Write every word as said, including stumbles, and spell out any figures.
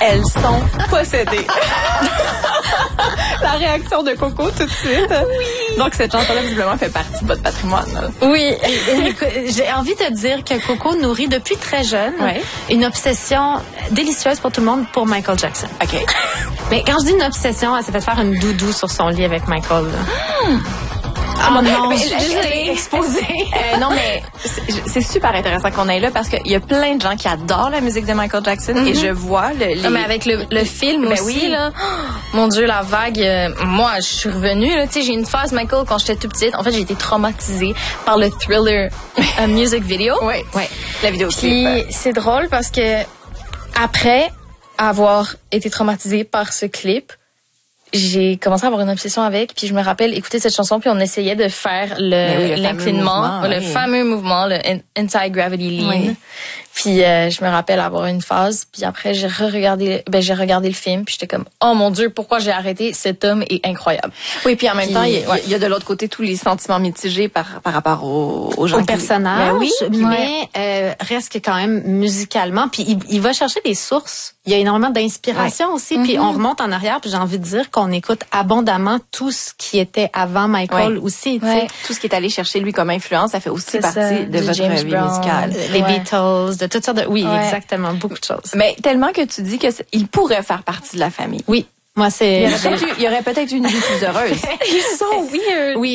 elles sont possédées. La réaction de Coco tout de suite. Oui. Donc, cette chanson-là, visiblement, fait partie de votre patrimoine. Là. Oui. J'ai envie de dire que Coco nourrit depuis très jeune ouais. une obsession délicieuse pour tout le monde pour Michael Jackson. OK. Mais quand je dis une obsession, elle s'est fait faire une doudou sur son lit avec Michael. Hmm. Oh non, mais, je suis désolée. Exposée. Euh, non, mais c'est super intéressant qu'on aille là parce qu'il y a plein de gens qui adorent la musique de Michael Jackson mm-hmm. et je vois le... Les... Non, mais avec le, le film ben aussi, oui. là, oh, mon Dieu, la vague, euh, moi, je suis revenue, là, tu sais, j'ai une phase Michael quand j'étais toute petite. En fait, j'ai été traumatisée par le Thriller uh, music video. Oui, oui, la vidéo Puis c'est drôle parce que après avoir été traumatisée par ce clip, j'ai commencé à avoir une obsession avec, puis je me rappelle écouter cette chanson, puis on essayait de faire le, oui, le l'inclinement, le oui. fameux mouvement, le anti-gravity lean. Oui. Puis euh, je me rappelle avoir une phase, puis après j'ai re-regardé, ben j'ai regardé le film, puis j'étais comme oh mon Dieu, pourquoi j'ai arrêté? Cet homme est incroyable. Oui, puis en même puis, temps, il y, ouais. y a de l'autre côté tous les sentiments mitigés par par rapport aux, aux gens, au personnage. Ben oui, mais euh, reste que quand même musicalement, puis il, il va chercher des sources. Il y a énormément d'inspiration ouais. aussi, mm-hmm. puis on remonte en arrière, puis j'ai envie de dire qu'on écoute abondamment tout ce qui était avant Michael ouais. aussi. Tu ouais. sais, tout ce qui est allé chercher lui comme influence, ça fait aussi c'est partie ça, de votre James vie Brown, musicale. Les ouais. Beatles, de toutes sortes de... Oui, ouais. exactement, beaucoup de choses. Mais tellement que tu dis qu'il pourrait faire partie de la famille. Oui, moi c'est... Il y aurait peut-être, il y aurait peut-être une vie plus heureuse. Ils sont weird. Oui.